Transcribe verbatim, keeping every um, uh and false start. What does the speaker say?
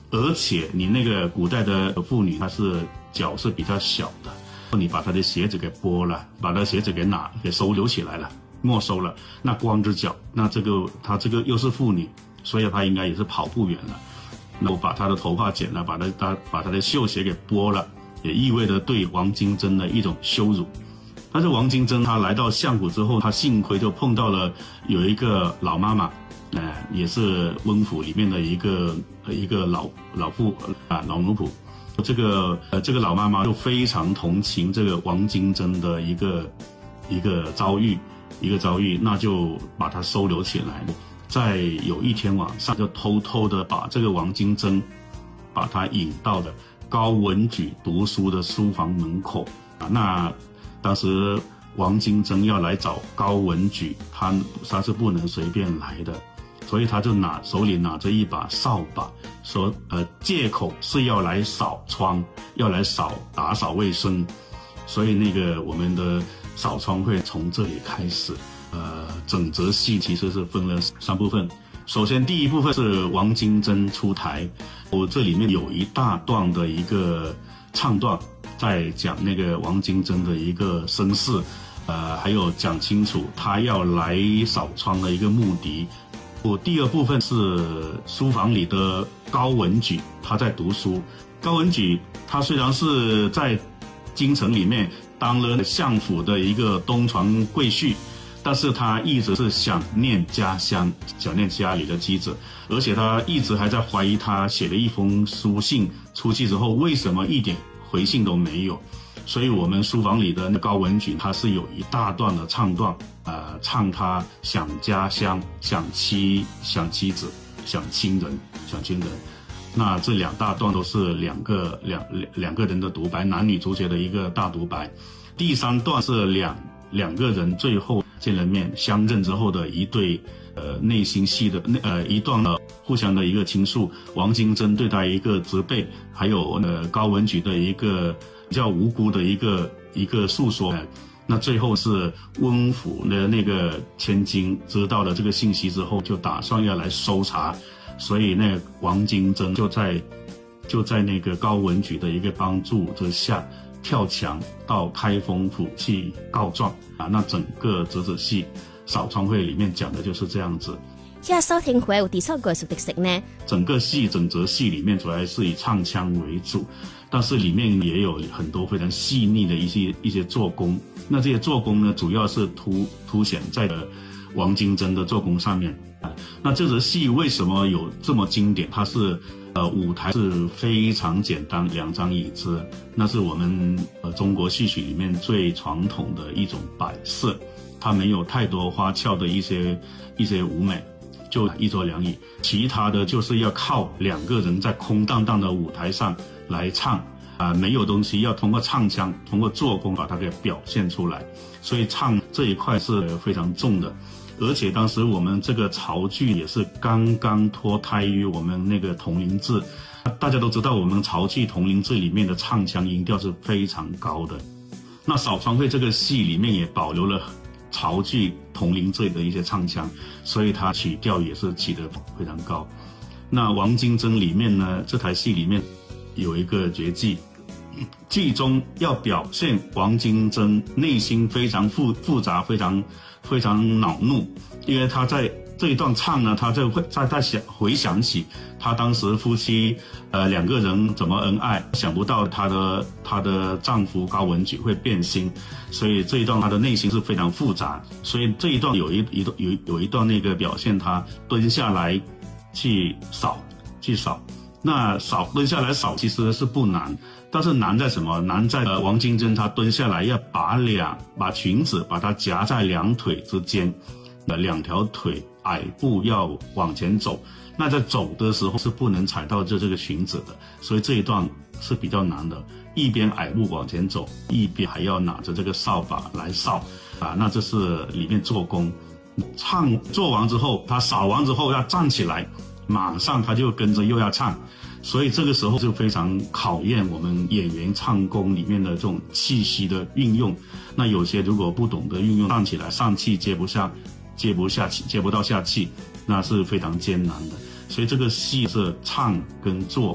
而且你那个古代的妇女，她是脚是比较小的，你把她的鞋子给剥了，把她的鞋子给拿给收留起来了，没收了，那光着脚，那这个她这个又是妇女，所以她应该也是跑不远了。那我把她的头发剪了，把她她把她的绣鞋给剥了，也意味着对王金珍的一种羞辱。但是王金珍她来到相府之后，她幸亏就碰到了有一个老妈妈。呃，也是温府里面的一个一个老老妇啊老奴仆，这个呃这个老妈妈就非常同情这个王金珍的一个一个遭遇一个遭遇，那就把她收留起来。在有一天晚上，就偷偷的把这个王金珍，把她引到了高文举读书的书房门口啊。那当时王金珍要来找高文举，他他是不能随便来的。所以他就拿手里拿着一把扫把，说呃借口是要来扫窗，要来扫打扫卫生。所以那个我们的扫窗会从这里开始。呃整则戏其实是分了三部分。首先第一部分是王金珍出台，我这里面有一大段的一个唱段在讲那个王金珍的一个身世，呃还有讲清楚他要来扫窗的一个目的。我第二部分是书房里的高文举，他在读书。高文举他虽然是在京城里面当了相府的一个东床贵婿，但是他一直是想念家乡，想念家里的妻子，而且他一直还在怀疑他写了一封书信出去之后为什么一点回信都没有。所以我们书房里的高文举他是有一大段的唱段，呃，唱他想家乡、想妻、想妻子、想亲人、想亲人。那这两大段都是两个两两两个人的独白，男女主角的一个大独白。第三段是两两个人最后见了面相认之后的一对呃内心戏的呃一段呃互相的一个倾诉，王金珍对他一个责备，还有呃高文举的一个比较无辜的一个一个诉说。呃那最后是温府的那个千金知道了这个信息之后，就打算要来搜查，所以那个王金珍就在就在那个高文举的一个帮助之下，跳墙到开封府去告状啊。那整個折子戲掃窗會裏面講的就是這樣子。 即係收聽會有第三個是的食呢？ 整個戲整則戲裡面主要是以唱腔為主，但是裡面也有很多非常細膩的一些一些做工。那這些做工呢，主要是凸凸顯在了王金珍的做工上面啊。那這則戲為什麼有這麼經典？它是呃舞台是非常簡單，兩張椅子，那是我們呃中國戲曲裡面最傳統的一種擺設，它沒有太多花俏的一些一些舞美，就一桌兩椅，其他的就是要靠兩個人在空蕩蕩的舞台上來唱。啊、呃，沒有東西，要通過唱腔，通過做工把它給表現出來，所以唱這一塊是非常重的。而且當時我們這個曹劇也是剛剛脫胎於我們那個銅陵志，大家都知道我們曹劇銅陵志裡面的唱腔音調是非常高的。那掃窗會這個戲裡面也保留了曹劇銅陵志的一些唱腔，所以它曲調也是起得非常高。那王金珍裡面呢，這台戲裡面有一個絕技，劇中要表現王金珍內心非常複複雜，非常非常惱怒，因為他在這一段唱呢，他就會在在想回想起他當時夫妻呃兩個人怎麼恩愛，想不到他的他的丈夫高文舉會變心，所以這一段他的內心是非常複雜。所以這一段有一一有有一段那個表現，他蹲下來去掃去掃。那掃蹲下來掃其實是不難，但是難在什麼？難在呃王金珍她蹲下來要把兩把裙子把它夾在兩腿之間，呃兩條腿矮步要往前走，那在走的時候是不能踩到這這個裙子的，所以這一段是比較難的。一邊矮步往前走，一邊還要拿着這個掃把來掃啊，那這是裡面做工。唱做完之後，他掃完之後要站起來，馬上他就跟着又要唱，所以這個時候就非常考驗我們演員唱功裡面的這種氣息的運用。那有些如果不懂得運用，站起來上氣接不下，接不下氣，接不到下氣，那是非常艱難的。所以這個戲是唱跟做